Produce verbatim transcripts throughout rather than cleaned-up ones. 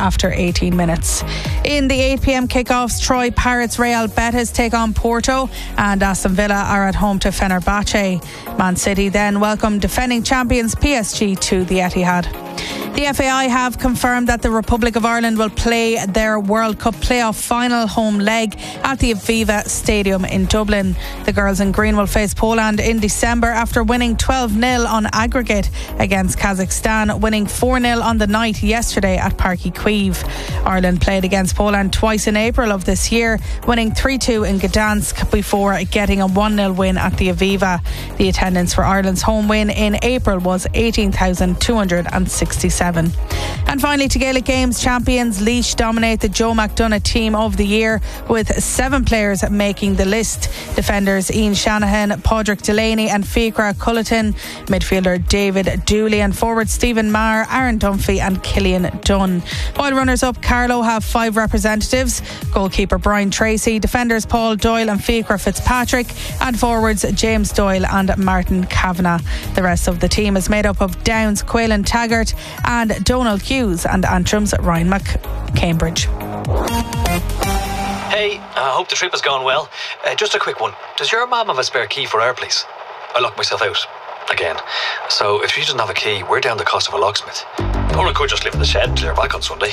after eighteen minutes. In the eight p.m. kickoffs, Troy Pirates Real Betis take on Porto and Aston Villa are at home to Fenerbahce. Man City then welcome defending champions P S G to the Etihad. The F A I have confirmed that the Republic of Ireland will play their World Cup playoff final home leg at the Aviva Stadium in Dublin. The girls in green will face Poland in December after winning twelve nil on aggregate against Kazakhstan, winning four nil on the night yesterday at Parky Kyiv. Ireland played against Poland twice in April of this year, winning three two in Gdansk before getting a one nil win at the Aviva. The attendance for Ireland's home win in April was eighteen thousand two hundred sixty-seven. And finally, to Gaelic Games champions Laois dominate the Joe McDonagh Team of the Year with seven players making the list. Defenders Ian Shanahan, Padraig Delaney and Fiachra Culleton, midfielder David Dooley and forward Stephen Maher, Aaron Dunphy and Killian Dunn. While runners-up Carlow have five representatives: goalkeeper Brian Tracy, defenders Paul Doyle and Fiachra Fitzpatrick, and forwards James Doyle and Martin Kavanagh. The rest of the team is made up of Downs, Quaylen Taggart and Donald Hughes, and Antrim's Ryan McCambridge. Hey, I hope the trip has gone well. Uh, just a quick one. Does your mum have a spare key for our place? I locked myself out again. So if she doesn't have a key, we're down the cost of a locksmith. Or I could just live in the shed until you're back on Sunday.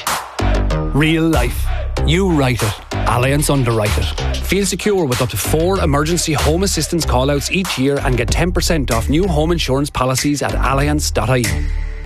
Real life. You write it. Allianz underwrite it. Feel secure with up to four emergency home assistance call-outs each year and get ten percent off new home insurance policies at allianz dot I E.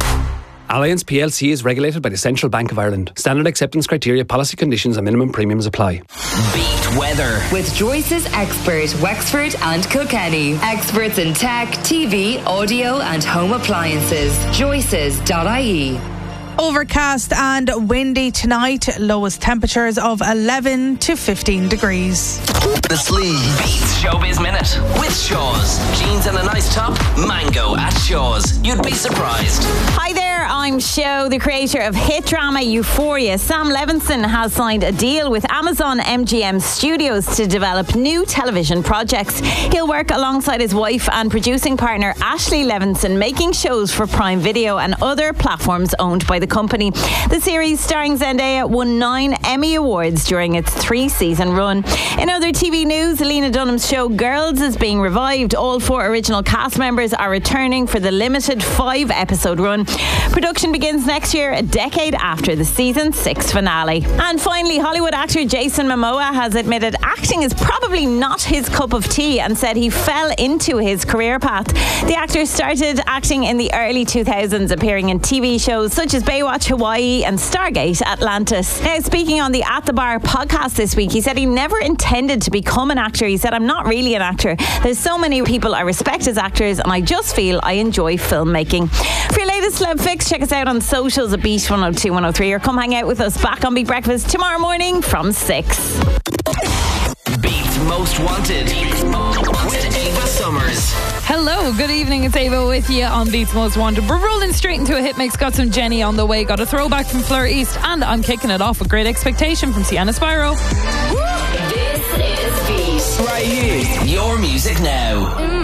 Allianz P L C is regulated by the Central Bank of Ireland. Standard acceptance criteria, policy conditions and minimum premiums apply. Beat weather with Joyce's expert Wexford and Kilkenny. Experts in tech, T V, audio and home appliances. joyces dot I E. Overcast and windy tonight. Lowest temperatures of eleven to fifteen degrees. The Sleeve Beats Showbiz Minute with Shaw's. Jeans and a nice top. Mango at Shaw's. You'd be surprised. Hi there, I'm Sho, the creator of hit drama Euphoria. Sam Levinson has signed a deal with Amazon M G M Studios to develop new television projects. He'll work alongside his wife and producing partner Ashley Levinson, making shows for Prime Video and other platforms owned by the company. The series, starring Zendaya, won nine Emmy Awards during its three-season run. In other T V news, Lena Dunham's show Girls is being revived. All four original cast members are returning for the limited five-episode run. Production begins next year, a decade after the season six finale. And finally, Hollywood actor Jason Momoa has admitted acting is probably not his cup of tea and said he fell into his career path. The actor started acting in the early two thousands, appearing in T V shows such as Baywatch Hawaii and Stargate Atlantis. Now, speaking on the At the Bar podcast this week, he said he never intended to become an actor. He said, I'm not really an actor. There's so many people I respect as actors and I just feel I enjoy filmmaking. For your latest celeb fix, check us out on socials at Beat one oh two one oh three or come hang out with us back on Beat Breakfast tomorrow morning from six. Beat Most Wanted with Ava Summers. Hello, good evening, it's Ava with you on Beats Most Wanted. We're rolling straight into a hit mix. Got some Jenny on the way, got a throwback from Fleur East, and I'm kicking it off with Great Expectation from Sienna Spyro. This is Beat. Right here. Your music now.